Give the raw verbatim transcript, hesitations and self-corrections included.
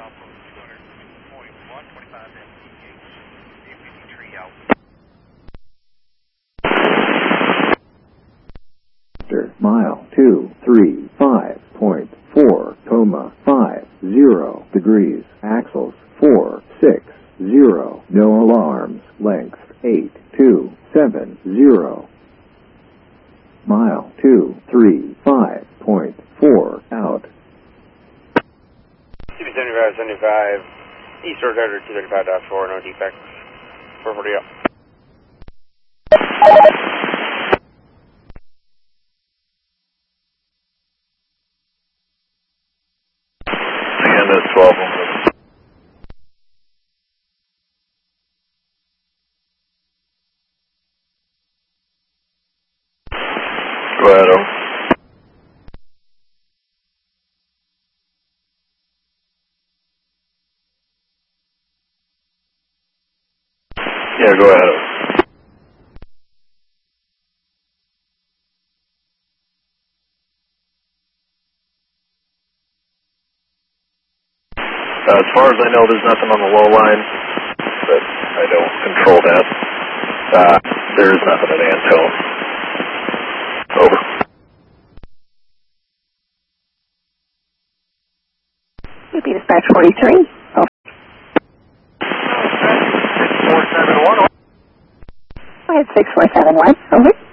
Mile two three five point four, comma five zero degrees. Axles four six zero. No alarms. Length eight two seven zero. Mile two three five point four out. C B seventy-five seventy-five, East Road Driver two thirty-five point four, no defects. four forty up. Again, that's twelve. Go ahead, over. Yeah, go ahead, over. Uh, as far as I know, there's nothing on the low line, but I don't control that. Uh, there is nothing at Antone. Over. U P Dispatch forty-three. Over. six four seven one. Go ahead, six four seven one. Over.